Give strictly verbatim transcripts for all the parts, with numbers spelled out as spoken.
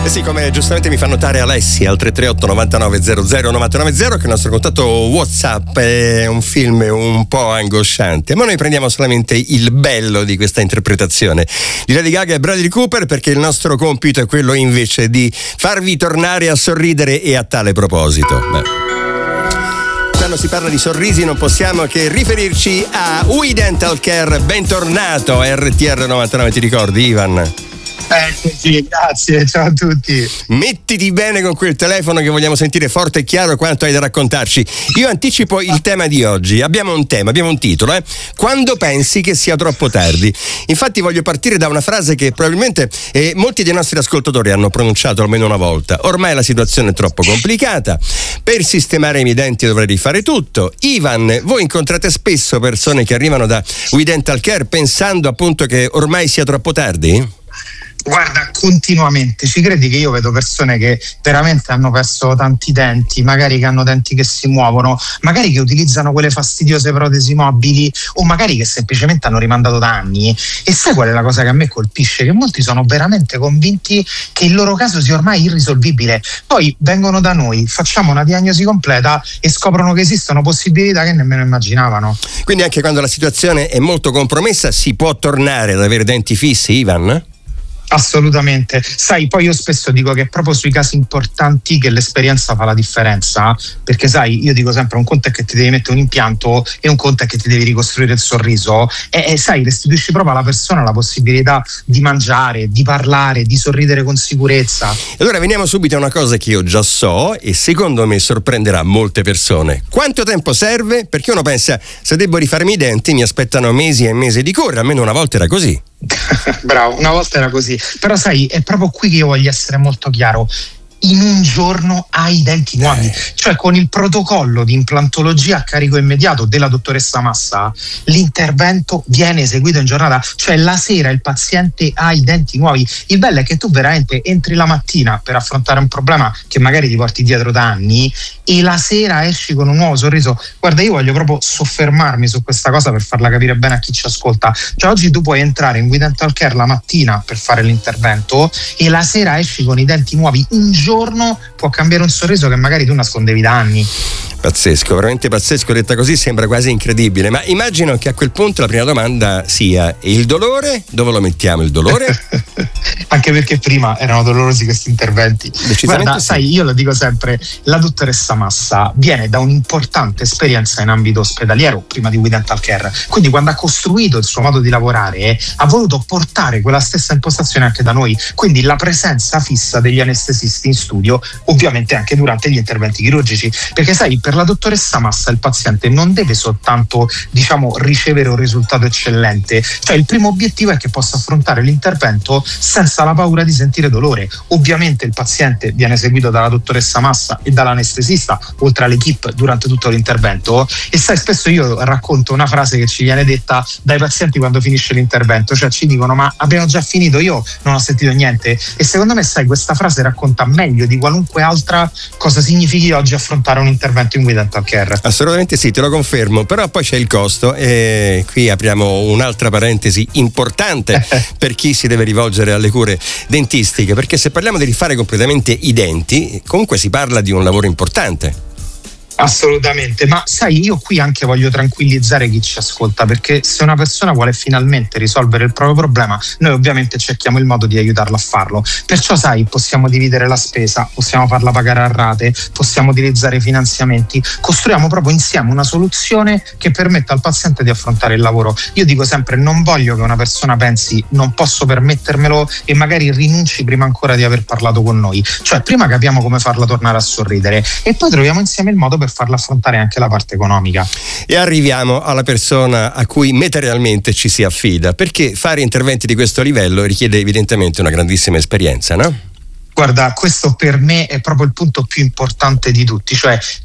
Eh sì, come giustamente mi fa notare Alessia al tre tre otto novantanove zero zero novantanove zero, che il nostro contatto WhatsApp è un film un po' angosciante, ma noi prendiamo solamente il bello di questa interpretazione di Lady Gaga e Bradley Cooper, perché il nostro compito è quello invece di farvi tornare a sorridere, e a tale proposito, beh, quando si parla di sorrisi non possiamo che riferirci a We Dental Care. Bentornato a R T R novantanove, ti ricordi, Ivan? Eccoci, grazie, ciao a tutti. Mettiti bene con quel telefono che vogliamo sentire forte e chiaro quanto hai da raccontarci. Io anticipo il tema di oggi. Abbiamo un tema, abbiamo un titolo, eh? Quando pensi che sia troppo tardi. Infatti voglio partire da una frase che probabilmente eh, molti dei nostri ascoltatori hanno pronunciato almeno una volta. Ormai la situazione è troppo complicata. Per sistemare i miei denti dovrei rifare tutto. Ivan, voi incontrate spesso persone che arrivano da We Dental Care pensando appunto che ormai sia troppo tardi? Guarda, continuamente, ci credi che io vedo persone che veramente hanno perso tanti denti, magari che hanno denti che si muovono, magari che utilizzano quelle fastidiose protesi mobili, o magari che semplicemente hanno rimandato da anni. E sai qual è la cosa che a me colpisce? Che molti sono veramente convinti che il loro caso sia ormai irrisolvibile. Poi vengono da noi, facciamo una diagnosi completa e scoprono che esistono possibilità che nemmeno immaginavano. Quindi anche quando la situazione è molto compromessa si può tornare ad avere denti fissi, Ivan? Assolutamente, sai, poi io spesso dico che è proprio sui casi importanti che l'esperienza fa la differenza, perché sai, io dico sempre, un conto è che ti devi mettere un impianto e un conto è che ti devi ricostruire il sorriso, e, e sai, restituisci proprio alla persona la possibilità di mangiare, di parlare, di sorridere con sicurezza. Allora veniamo subito a una cosa che io già so e secondo me sorprenderà molte persone. Quanto tempo serve? Perché uno pensa, se devo rifarmi i denti mi aspettano mesi e mesi di cura, almeno una volta era così. Bravo, una volta era così, però sai, è proprio qui che io voglio essere molto chiaro. In un giorno hai i denti nuovi, eh. Cioè con il protocollo di implantologia a carico immediato della dottoressa Massa l'intervento viene eseguito in giornata, cioè la sera il paziente ha i denti nuovi. Il bello è che tu veramente entri la mattina per affrontare un problema che magari ti porti dietro da anni e la sera esci con un nuovo sorriso. Guarda, io voglio proprio soffermarmi su questa cosa per farla capire bene a chi ci ascolta. Cioè oggi tu puoi entrare in We Dental Care la mattina per fare l'intervento e la sera esci con i denti nuovi. Un giorno giorno può cambiare un sorriso che magari tu nascondevi da anni. Pazzesco, veramente pazzesco, detta così sembra quasi incredibile, ma immagino che a quel punto la prima domanda sia: il dolore? Dove lo mettiamo il dolore? Anche perché prima erano dolorosi questi interventi. Guarda, sì. Sai, io lo dico sempre, la dottoressa Massa viene da un'importante esperienza in ambito ospedaliero prima di We Dental Care, quindi quando ha costruito il suo modo di lavorare ha voluto portare quella stessa impostazione anche da noi, quindi la presenza fissa degli anestesisti in studio, ovviamente anche durante gli interventi chirurgici, perché sai, per la dottoressa Massa il paziente non deve soltanto, diciamo, ricevere un risultato eccellente, cioè il primo obiettivo è che possa affrontare l'intervento senza la paura di sentire dolore. Ovviamente il paziente viene seguito dalla dottoressa Massa e dall'anestesista, oltre all'equipe, durante tutto l'intervento. E sai, spesso io racconto una frase che ci viene detta dai pazienti quando finisce l'intervento, cioè ci dicono: ma abbiamo già finito, io non ho sentito niente. E secondo me, sai, questa frase racconta meglio di qualunque altra cosa significhi oggi affrontare un intervento in We Dental Care. Assolutamente sì, te lo confermo, però poi c'è il costo e qui apriamo un'altra parentesi importante per chi si deve rivolgere alle cure dentistiche, perché se parliamo di rifare completamente i denti, comunque si parla di un lavoro importante. Assolutamente, ma sai, io qui anche voglio tranquillizzare chi ci ascolta, perché se una persona vuole finalmente risolvere il proprio problema, noi ovviamente cerchiamo il modo di aiutarla a farlo. Perciò sai, possiamo dividere la spesa, possiamo farla pagare a rate, possiamo utilizzare finanziamenti, costruiamo proprio insieme una soluzione che permetta al paziente di affrontare il lavoro. Io dico sempre, non voglio che una persona pensi non posso permettermelo e magari rinunci prima ancora di aver parlato con noi. Cioè prima capiamo come farla tornare a sorridere e poi troviamo insieme il modo per farla affrontare anche la parte economica. E arriviamo alla persona a cui materialmente ci si affida, perché fare interventi di questo livello richiede evidentemente una grandissima esperienza, no? Guarda, questo per me è proprio il punto più importante di tutti, cioè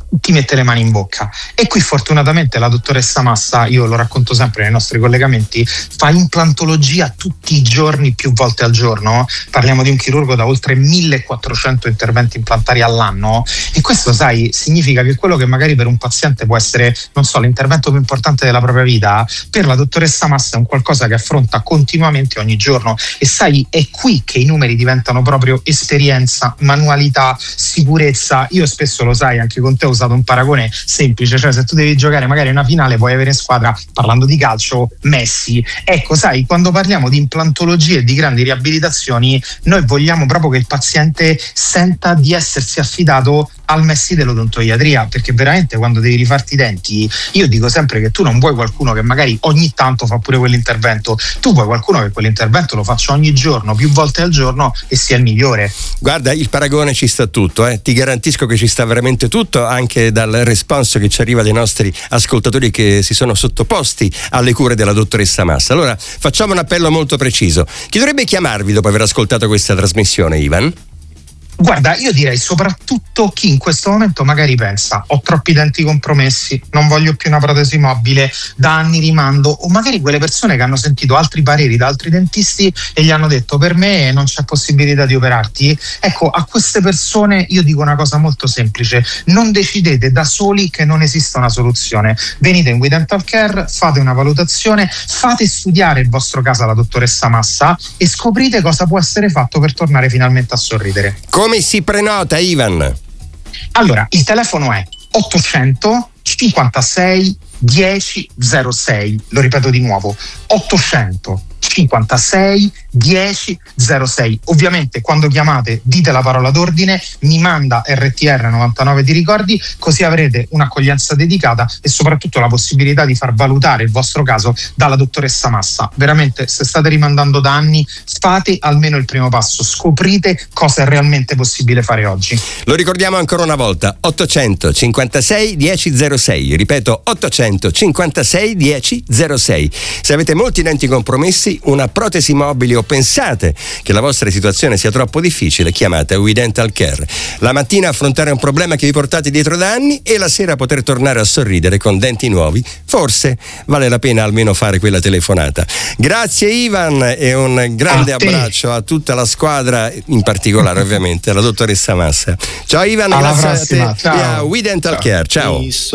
ti mette le mani in bocca. E qui fortunatamente la dottoressa Massa, io lo racconto sempre nei nostri collegamenti, fa implantologia tutti i giorni, più volte al giorno. Parliamo di un chirurgo da oltre millequattrocento interventi implantari all'anno, e questo, sai, significa che quello che magari per un paziente può essere, non so, l'intervento più importante della propria vita, per la dottoressa Massa è un qualcosa che affronta continuamente ogni giorno. E sai, è qui che i numeri diventano proprio esperienza, manualità, sicurezza. Io spesso, lo sai, anche con te ho usato un paragone semplice, cioè se tu devi giocare magari una finale puoi avere in squadra, parlando di calcio, Messi. Ecco, sai, quando parliamo di implantologie e di grandi riabilitazioni, noi vogliamo proprio che il paziente senta di essersi affidato al Messi dell'odontoiatria, perché veramente quando devi rifarti i denti, io dico sempre che tu non vuoi qualcuno che magari ogni tanto fa pure quell'intervento, tu vuoi qualcuno che quell'intervento lo faccia ogni giorno, più volte al giorno, e sia il migliore. Guarda, il paragone ci sta tutto, eh. Ti garantisco che ci sta veramente tutto, anche dal responso che ci arriva dai nostri ascoltatori che si sono sottoposti alle cure della dottoressa Massa. Allora facciamo un appello molto preciso: chi dovrebbe chiamarvi dopo aver ascoltato questa trasmissione, Ivan? Guarda, io direi soprattutto chi in questo momento magari pensa: ho troppi denti compromessi, non voglio più una protesi mobile, da anni rimando, o magari quelle persone che hanno sentito altri pareri da altri dentisti e gli hanno detto per me non c'è possibilità di operarti. Ecco, a queste persone io dico una cosa molto semplice: non decidete da soli che non esista una soluzione, venite in We Dental Care, fate una valutazione, fate studiare il vostro caso alla dottoressa Massa e scoprite cosa può essere fatto per tornare finalmente a sorridere. Come si prenota, Ivan? Allora, il telefono è ottocento cinquantasei dieci zero sei, lo ripeto di nuovo, ottocento cinquantasei dieci zero sei. Ovviamente quando chiamate dite la parola d'ordine, mi manda R T R novantanove di ricordi, così avrete un'accoglienza dedicata e soprattutto la possibilità di far valutare il vostro caso dalla dottoressa Massa. Veramente, se state rimandando da anni, fate almeno il primo passo, scoprite cosa è realmente possibile fare oggi. Lo ricordiamo ancora una volta: ottocento cinquantasei dieci zero sei, ripeto ottocento cinquantasei dieci zero sei. Se avete molti denti compromessi, una protesi mobile o pensate che la vostra situazione sia troppo difficile, chiamate We Dental Care. La mattina affrontare un problema che vi portate dietro da anni e la sera poter tornare a sorridere con denti nuovi, forse vale la pena almeno fare quella telefonata. Grazie Ivan, e un grande a abbraccio a tutta la squadra, in particolare ovviamente alla dottoressa Massa. Ciao Ivan, alla grazie prossima. a te. Ciao. E a We Dental Ciao. Care. Ciao.